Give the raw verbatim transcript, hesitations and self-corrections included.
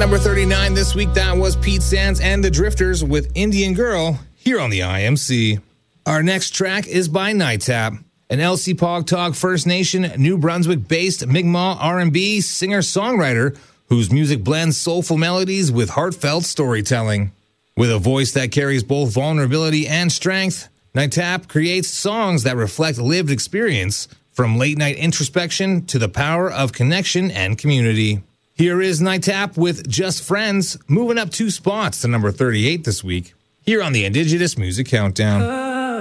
number thirty-nine this week, that was Pete Sands and the Drifters with Indian Girl here on the I M C. Our next track is by Nightap, an Elsipogtog First Nation, New Brunswick-based Mi'kmaq R and B singer-songwriter whose music blends soulful melodies with heartfelt storytelling. With a voice that carries both vulnerability and strength, Nightap creates songs that reflect lived experience, from late-night introspection to the power of connection and community. Here is Nightap with Just Friends, moving up two spots to number thirty-eight this week, here on the Indigenous Music Countdown.